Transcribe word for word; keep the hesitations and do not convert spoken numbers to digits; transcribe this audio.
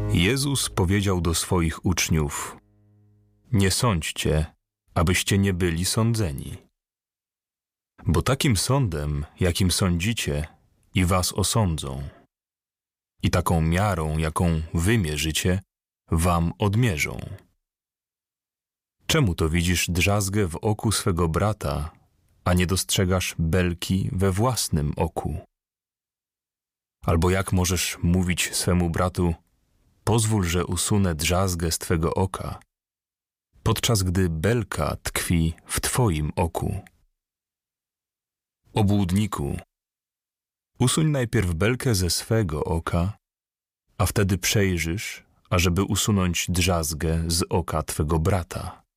Jezus powiedział do swoich uczniów: nie sądźcie, abyście nie byli sądzeni. Bo takim sądem, jakim sądzicie, i was osądzą. I taką miarą, jaką wy mierzycie, wam odmierzą. Czemu to widzisz drzazgę w oku swego brata, a nie dostrzegasz belki we własnym oku? Albo jak możesz mówić swemu bratu: pozwól, że usunę drzazgę z twego oka, podczas gdy belka tkwi w twoim oku? Obłudniku, usuń najpierw belkę ze swego oka, a wtedy przejrzysz, ażeby usunąć drzazgę z oka twego brata.